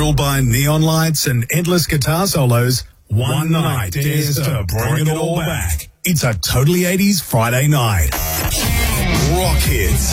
Ruled by neon lights and endless guitar solos, one night dares to bring it all back. It's a totally 80s Friday night. Rock hits.